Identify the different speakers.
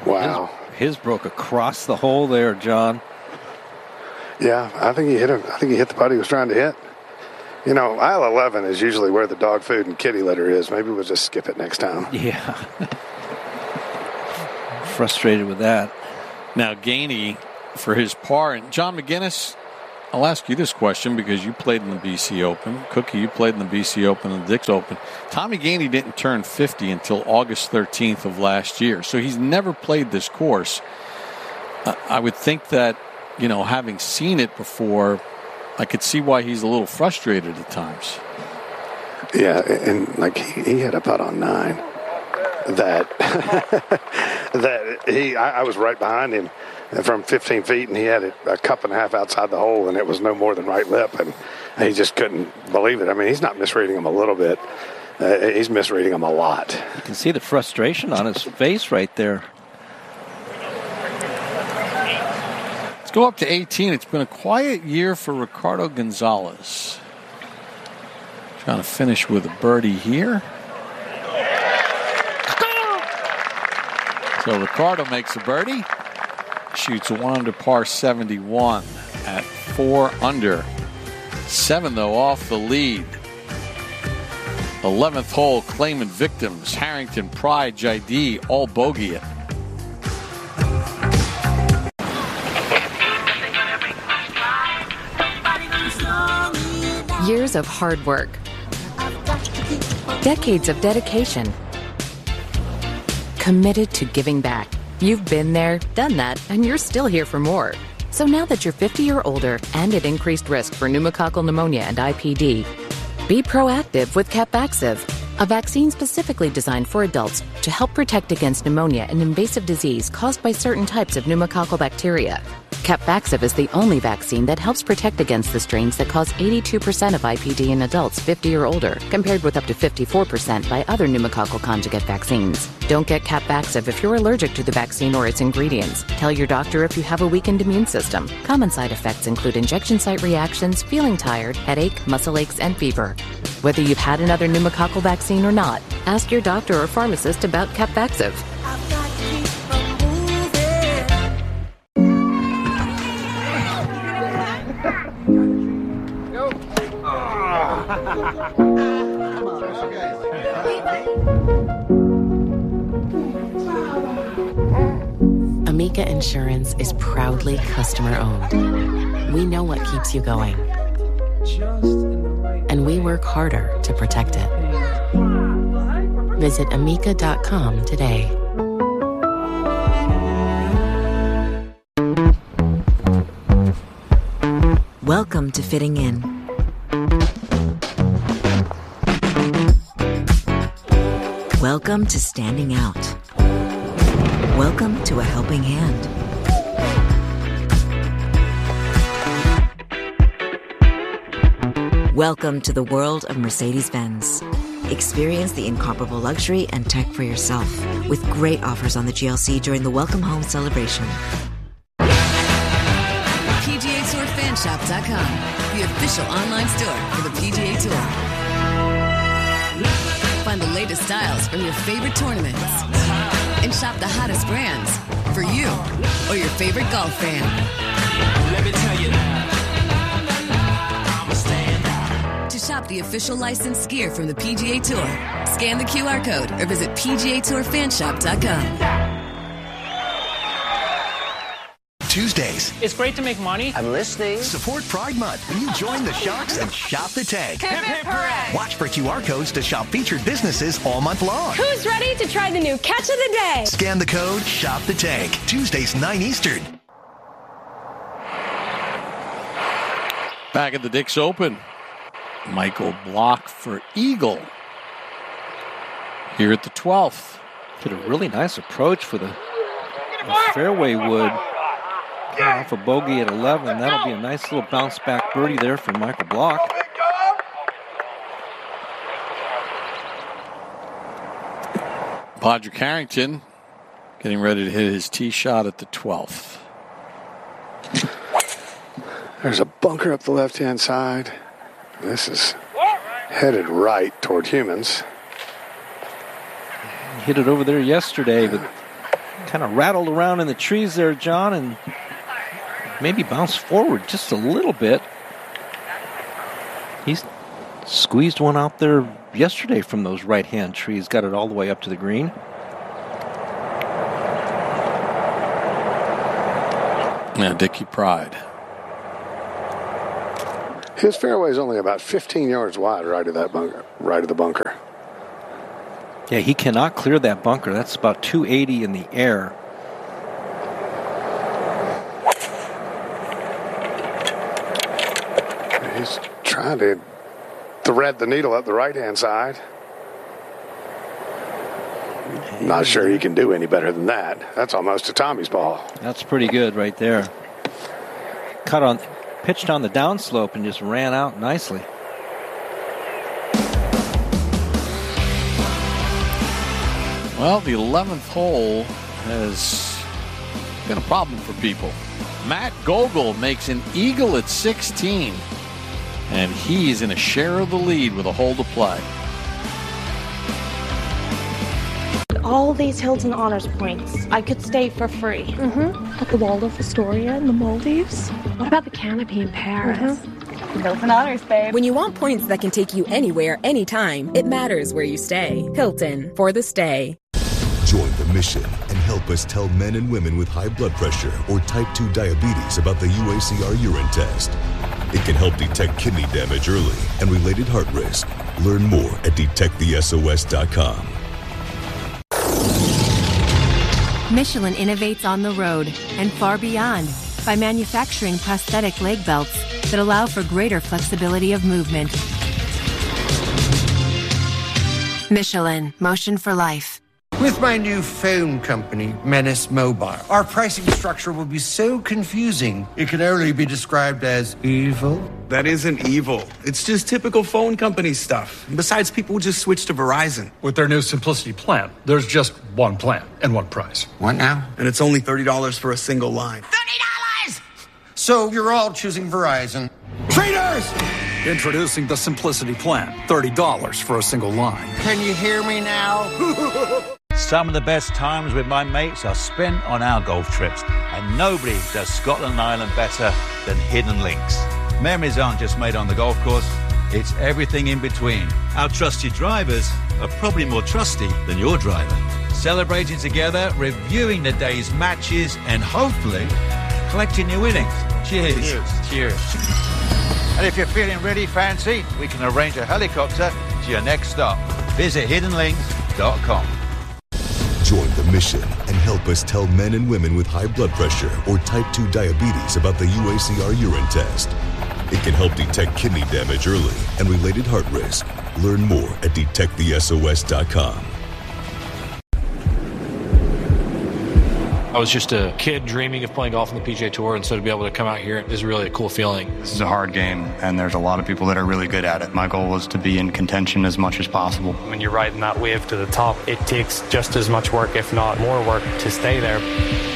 Speaker 1: Wow.
Speaker 2: His broke across the hole there, John.
Speaker 1: Yeah, I think he hit him. I think he hit the putt he was trying to hit. You know, aisle 11 is usually where the dog food and kitty litter is. Maybe we'll just skip it next time.
Speaker 2: Yeah. Frustrated with that.
Speaker 3: Now, Gainey for his par. And John McGinnis, I'll ask you this question because you played in the BC Open. Cookie, you played in the BC Open and the Dix Open. Tommy Gainey didn't turn 50 until August 13th of last year. So he's never played this course. I would think that, you know, having seen it before, I could see why he's a little frustrated at times.
Speaker 1: Yeah, and like he had a putt on 9 that I was right behind him from 15 feet, and he had it a cup and a half outside the hole, and it was no more than right lip, and he just couldn't believe it. I mean, he's not misreading him a little bit. He's misreading him a lot.
Speaker 2: You can see the frustration on his face right there.
Speaker 3: Let's go up to 18. It's been a quiet year for Ricardo Gonzalez. Trying to finish with a birdie here. So Ricardo makes a birdie. Shoots a 1 under par 71 at 4 under. 7, though, off the lead. 11th hole, claimant victims. Harrington, Pride, Jaidi, all bogey it.
Speaker 4: Years of hard work. Decades of dedication. Committed to giving back. You've been there, done that, and you're still here for more. So now that you're 50 or older and at increased risk for pneumococcal pneumonia and IPD, be proactive with Capvaxive, a vaccine specifically designed for adults to help protect against pneumonia, an invasive disease caused by certain types of pneumococcal bacteria. Capvaxive is the only vaccine that helps protect against the strains that cause 82% of IPD in adults 50 or older, compared with up to 54% by other pneumococcal conjugate vaccines. Don't get Capvaxive if you're allergic to the vaccine or its ingredients. Tell your doctor if you have a weakened immune system. Common side effects include injection site reactions, feeling tired, headache, muscle aches, and fever. Whether you've had another pneumococcal vaccine or not, ask your doctor or pharmacist about Capvaxive. Amica Insurance is proudly customer-owned. We know what keeps you going, and we work harder to protect it. Visit amica.com today.
Speaker 5: Welcome to Fitting In. Welcome to Standing Out. Welcome to A Helping Hand. Welcome to the world of Mercedes-Benz. Experience the incomparable luxury and tech for yourself with great offers on the GLC during the Welcome Home celebration.
Speaker 6: PGATourFanshop.com, the official online store for the PGA Tour. Find the latest styles from your favorite tournaments and shop the hottest brands for you or your favorite golf fan. Let me tell you now, I'm a standout. To shop the official licensed gear from the PGA Tour, scan the QR code or visit PGATourFanshop.com.
Speaker 7: Tuesdays.
Speaker 8: It's great to make money.
Speaker 7: I'm listening. Support Pride Month when you join the Sharks and shop the tank.
Speaker 9: Hip, hip, hooray.
Speaker 7: Watch for QR codes to shop featured businesses all month long.
Speaker 9: Who's ready to try the new catch of the day?
Speaker 7: Scan the code, shop the tank. Tuesdays, 9 Eastern.
Speaker 3: Back at the Dix Open, Michael Block for Eagle. Here at the 12th.
Speaker 2: Did a really nice approach for the fairway wood. Off a bogey at 11. That'll be a nice little bounce back birdie there for Michael Block.
Speaker 3: Padraig Harrington getting ready to hit his tee shot at the 12th.
Speaker 1: There's a bunker up the left-hand side. This is headed right toward humans.
Speaker 2: He hit it over there yesterday, but kind of rattled around in the trees there, John, and maybe bounced forward just a little bit. He's squeezed one out there yesterday from those right-hand trees, got it all the way up to the green.
Speaker 3: Yeah, Dickie Pride.
Speaker 1: His fairway is only about 15 yards wide right of that bunker, right of the bunker.
Speaker 2: Yeah, he cannot clear that bunker. That's about 280 in the air.
Speaker 1: He's trying to thread the needle up the right-hand side. Not sure he can do any better than that. That's almost a Tommy's ball.
Speaker 2: That's pretty good right there. Pitched on the downslope and just ran out nicely.
Speaker 3: Well, the 11th hole has been a problem for people. Matt Gogol makes an eagle at 16, and he's in a share of the lead with a hole to play.
Speaker 8: All these Hilton Honors points, I could stay for free.
Speaker 9: At the Waldorf Astoria in the Maldives. What about the canopy in Paris? Hilton Honors, babe.
Speaker 10: When you want points that can take you anywhere, anytime, it matters where you stay. Hilton, for the stay.
Speaker 11: Join the mission and help us tell men and women with high blood pressure or type 2 diabetes about the UACR urine test. It can help detect kidney damage early and related heart risk. Learn more at detectthesos.com.
Speaker 12: Michelin innovates on the road and far beyond by manufacturing prosthetic leg belts that allow for greater flexibility of movement. Michelin, motion for life.
Speaker 13: With my new phone company, Menace Mobile, our pricing structure will be so confusing, it can only be described as evil.
Speaker 14: That isn't evil. It's just typical phone company stuff. Besides, people just switch to Verizon.
Speaker 15: With their new Simplicity plan, there's just one plan and one price.
Speaker 13: What now?
Speaker 14: And it's only $30 for a single line.
Speaker 13: $30! So you're all choosing Verizon. Traitors!
Speaker 15: Introducing the Simplicity plan. $30 for a single line.
Speaker 13: Can you hear me now?
Speaker 16: Some of the best times with my mates are spent on our golf trips, and nobody does Scotland Island better than Hidden Links. Memories aren't just made on the golf course, it's everything in between. Our trusted drivers are probably more trusty than your driver. Celebrating together, reviewing the day's matches, and hopefully collecting your winnings. Cheers. Cheers. Cheers. And if you're feeling really fancy, we can arrange a helicopter to your next stop. Visit hiddenlinks.com.
Speaker 11: Join the mission and help us tell men and women with high blood pressure or type 2 diabetes about the UACR urine test. It can help detect kidney damage early and related heart risk. Learn more at detectthesos.com.
Speaker 17: I was just a kid dreaming of playing golf on the PGA Tour, and so to be able to come out here is really a cool feeling.
Speaker 18: This is a hard game, and there's a lot of people that are really good at it. My goal was to be in contention as much as possible.
Speaker 19: When you're riding that wave to the top, it takes just as much work, if not more work, to stay there.